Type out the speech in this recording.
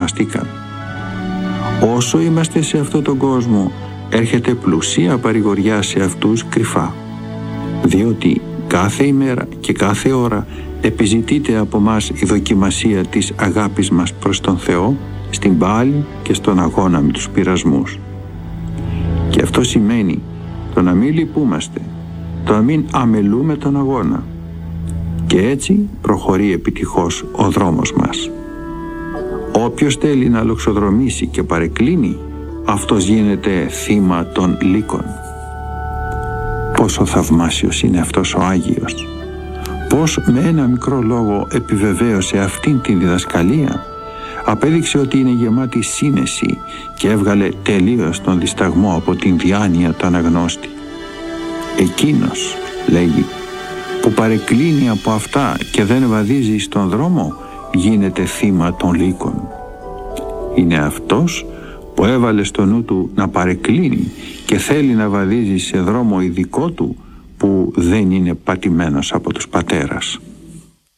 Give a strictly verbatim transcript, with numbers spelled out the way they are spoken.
δοκιμαστήκαν. Όσο είμαστε σε αυτόν τον κόσμο, έρχεται πλουσία παρηγοριά σε αυτούς κρυφά, διότι κάθε ημέρα και κάθε ώρα επιζητείται από μας η δοκιμασία της αγάπης μας προς τον Θεό, στην πάλη και στον αγώνα με τους πειρασμούς. Και αυτό σημαίνει το να μην λυπούμαστε, το να μην αμελούμε τον αγώνα. Και έτσι προχωρεί επιτυχώς ο δρόμος μας. Όποιος θέλει να λοξοδρομήσει και παρεκκλίνει, αυτός γίνεται θύμα των λύκων. Πόσο θαυμάσιος είναι αυτός ο Άγιος! Πώς με ένα μικρό λόγο επιβεβαίωσε αυτήν την διδασκαλία, απέδειξε ότι είναι γεμάτη σύνεση και έβγαλε τελείως τον δισταγμό από την διάνοια του αναγνώστη. Εκείνος, λέγει, που παρεκκλίνει από αυτά και δεν βαδίζει στον δρόμο, γίνεται θύμα των λύκων. Είναι αυτός που έβαλε στο νου του να παρεκκλίνει και θέλει να βαδίζει σε δρόμο ειδικό του, που δεν είναι πατημένος από τους πατέρας.